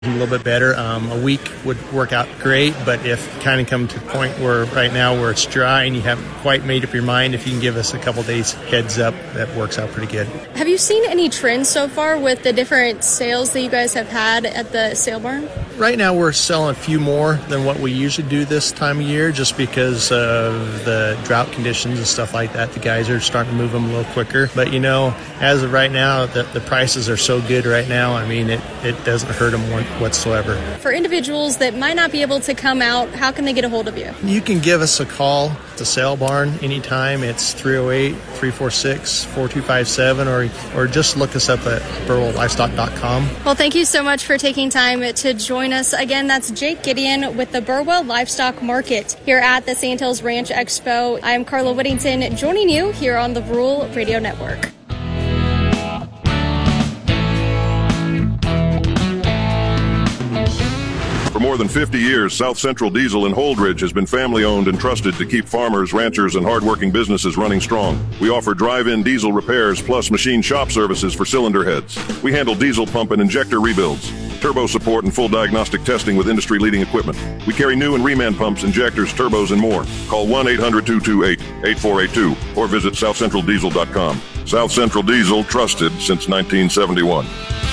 A little bit better. A week would work out great, but if kind of come to a point where right now where it's dry and you haven't quite made up your mind, if you can give us a couple days heads up, that works out pretty good. Have you seen any trends so far with the different sales that you guys have had at the sale barn? Right now we're selling a few more than what we usually do this time of year just because of the drought conditions and stuff like that. The guys are starting to move them a little quicker. But, as of right now, the prices are so good right now. I mean, it doesn't hurt them whatsoever. For individuals that might not be able to come out, how can they get a hold of you? You can give us a call at the sale barn anytime. It's 308-346-4257 or just look us up at burwelllivestock.com. Well, thank you so much for taking time to join us. Again, that's Jake Gideon with the Burwell Livestock Market here at the Sandhills Ranch Expo. I'm Carla Whittington joining you here on the Rural Radio Network. For more than 50 years, South Central Diesel in Holdridge has been family-owned and trusted to keep farmers, ranchers, and hardworking businesses running strong. We offer drive-in diesel repairs plus machine shop services for cylinder heads. We handle diesel pump and injector rebuilds, turbo support, and full diagnostic testing with industry-leading equipment. We carry new and reman pumps, injectors, turbos, and more. Call 1-800-228-8482 or visit southcentraldiesel.com. South Central Diesel, trusted since 1971.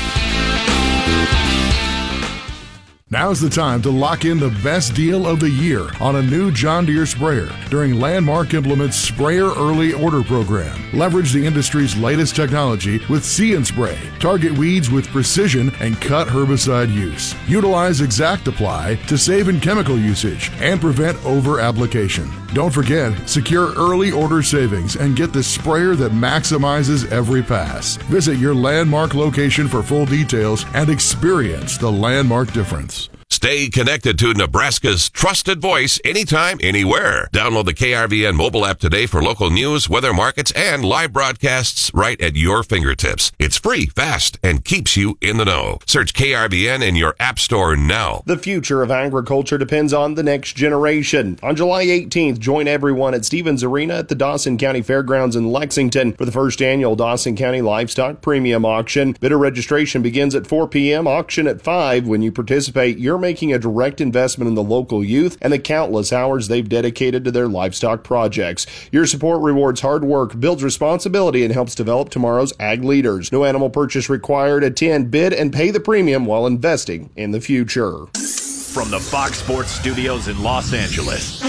Now's the time to lock in the best deal of the year on a new John Deere sprayer during Landmark Implement's Sprayer Early Order Program. Leverage the industry's latest technology with See and Spray. Target weeds with precision and cut herbicide use. Utilize Exact Apply to save in chemical usage and prevent over-application. Don't forget, secure early order savings and get the sprayer that maximizes every pass. Visit your Landmark location for full details and experience the Landmark difference. Stay connected to Nebraska's trusted voice anytime, anywhere. Download the KRVN mobile app today for local news, weather, markets, and live broadcasts right at your fingertips. It's free, fast, and keeps you in the know. Search KRVN in your app store now. The future of agriculture depends on the next generation. On July 18th, join everyone at Stevens Arena at the Dawson County Fairgrounds in Lexington for the first annual Dawson County Livestock Premium Auction. Bidder registration begins at 4 p.m., auction at 5. When you participate, you're making a direct investment in the local youth and the countless hours they've dedicated to their livestock projects. Your support rewards hard work, builds responsibility, and helps develop tomorrow's ag leaders. No animal purchase required. Attend, bid, and pay the premium while investing in the future. From the Fox Sports Studios in Los Angeles,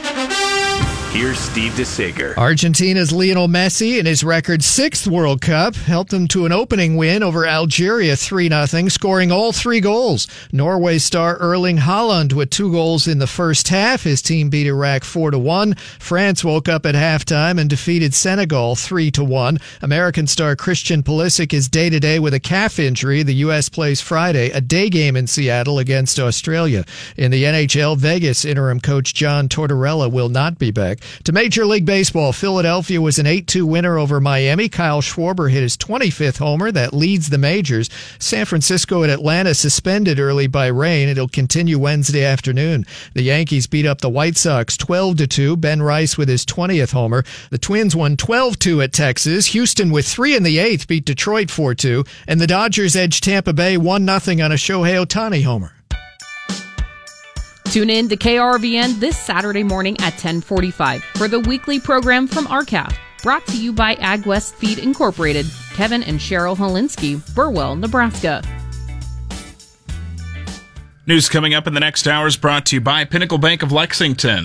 here's Steve DeSager. Argentina's Lionel Messi in his record 6th World Cup helped them to an opening win over Algeria 3-0, scoring all 3 goals. Norway star Erling Haaland with 2 goals in the first half. His team beat Iraq 4-1. France woke up at halftime and defeated Senegal 3-1. American star Christian Pulisic is day-to-day with a calf injury. The U.S. plays Friday, a day game in Seattle against Australia. In the NHL, Vegas interim coach John Tortorella will not be back. To Major League Baseball, Philadelphia was an 8-2 winner over Miami. Kyle Schwarber hit his 25th homer. That leads the majors. San Francisco and Atlanta suspended early by rain. It'll continue Wednesday afternoon. The Yankees beat up the White Sox 12-2. Ben Rice with his 20th homer. The Twins won 12-2 at Texas. Houston with 3 in the 8th beat Detroit 4-2. And the Dodgers edged Tampa Bay 1-0 on a Shohei Ohtani homer. Tune in to KRVN this Saturday morning at 10:45 for the weekly program from RCAF. Brought to you by Ag West Feed Incorporated. Kevin and Cheryl Holinsky, Burwell, Nebraska. News coming up in the next hour is brought to you by Pinnacle Bank of Lexington.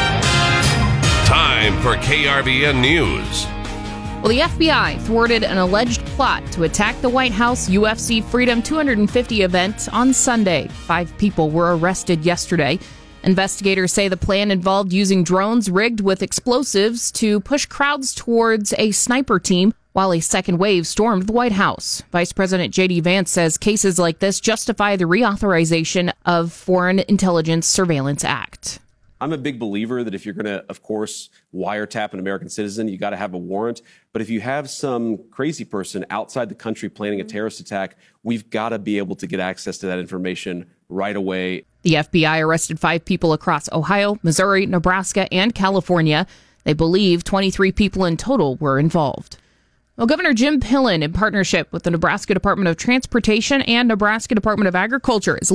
Time for KRVN News. Well, the FBI thwarted an alleged plot to attack the White House UFC Freedom 250 event on Sunday. 5 people were arrested yesterday. Investigators say the plan involved using drones rigged with explosives to push crowds towards a sniper team while a second wave stormed the White House. Vice President J.D. Vance says cases like this justify the reauthorization of Foreign Intelligence Surveillance Act. I'm a big believer that if you're going to, of course, wiretap an American citizen, you got to have a warrant. But if you have some crazy person outside the country planning a terrorist attack, we've got to be able to get access to that information right away. The FBI arrested 5 people across Ohio, Missouri, Nebraska, and California. They believe 23 people in total were involved. Well, Governor Jim Pillen, in partnership with the Nebraska Department of Transportation and Nebraska Department of Agriculture, is